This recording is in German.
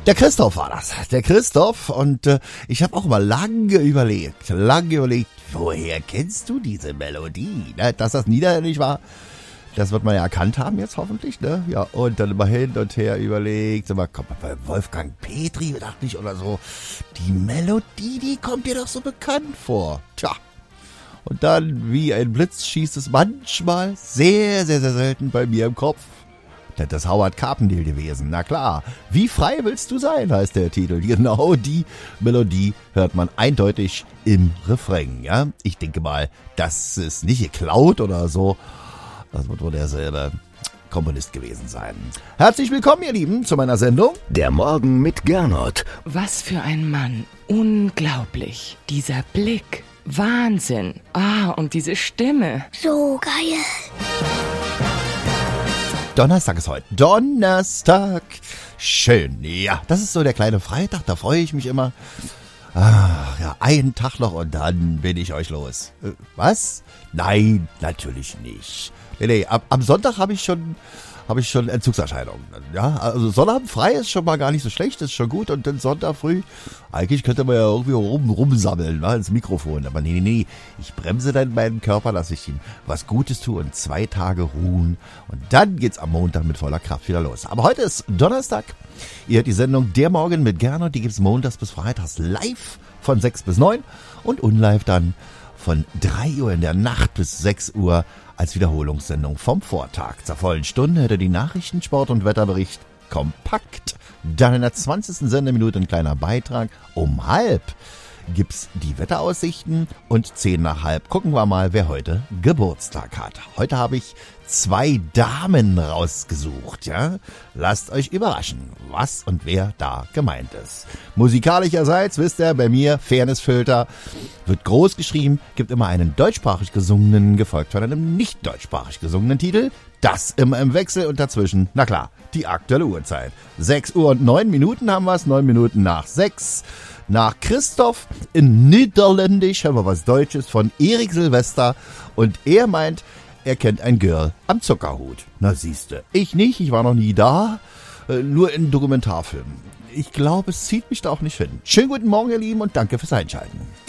Der Christoph war das. Der Christoph. Und ich habe auch mal lange überlegt, woher kennst du diese Melodie? Ne? Dass das niederländisch war, das wird man ja erkannt haben jetzt hoffentlich. Ne? Ja, und dann immer hin und her überlegt. Sag mal, komm, bei Wolfgang Petri, dachte ich, oder so. Die Melodie, die kommt dir doch so bekannt vor. Tja. Und dann, wie ein Blitz, schießt es manchmal, sehr, sehr, sehr selten bei mir im Kopf. Das ist Howard Carpendale gewesen, na klar. Wie frei willst du sein, heißt der Titel. Genau die Melodie hört man eindeutig im Refrain, ja. Ich denke mal, das ist nicht geklaut oder so. Das wird wohl derselbe Komponist gewesen sein. Herzlich willkommen, ihr Lieben, zu meiner Sendung. Der Morgen mit Gernot. Was für ein Mann. Unglaublich. Dieser Blick. Wahnsinn. Und diese Stimme. So geil. Donnerstag ist heute. Donnerstag. Schön. Ja, das ist so der kleine Freitag, da freue ich mich immer. Ja, einen Tag noch und dann bin ich euch los. Was? Nein, natürlich nicht. Nee, am Sonntag habe ich schon Entzugserscheinungen. Ja, also Sonnabend frei ist schon mal gar nicht so schlecht, ist schon gut. Und dann Sonntag früh, eigentlich könnte man ja irgendwie rumsammeln, ne, ins Mikrofon. Aber nee, ich bremse dann meinen Körper, dass ich ihm was Gutes tue und 2 Tage ruhen. Und dann geht's am Montag mit voller Kraft wieder los. Aber heute ist Donnerstag. Ihr hört die Sendung Der Morgen mit Gernot. Die gibt's montags bis freitags live von 6 bis 9 und unlive dann von 3 Uhr in der Nacht bis 6 Uhr als Wiederholungssendung vom Vortag. Zur vollen Stunde hätte die Nachrichten, Sport- und Wetterbericht kompakt. Dann in der 20. Sendeminute ein kleiner Beitrag. Um 12:30 gibt's die Wetteraussichten und 10:30 gucken wir mal, wer heute Geburtstag hat. Heute habe ich 2 Damen rausgesucht, ja. Lasst euch überraschen, was und wer da gemeint ist. Musikalischerseits, wisst ihr, bei mir, Fairnessfilter, wird groß geschrieben, gibt immer einen deutschsprachig gesungenen, gefolgt von einem nicht deutschsprachig gesungenen Titel. Das immer im Wechsel und dazwischen, na klar, die aktuelle Uhrzeit. 6 Uhr und 9 Minuten haben wir es, 9 Minuten nach 6. Nach Christoph in Niederländisch haben wir was Deutsches von Erik Silvester und er meint, er kennt ein Girl am Zuckerhut. Na siehste, ich nicht, ich war noch nie da, nur in Dokumentarfilmen. Ich glaube, es zieht mich da auch nicht hin. Schönen guten Morgen, ihr Lieben, und danke fürs Einschalten.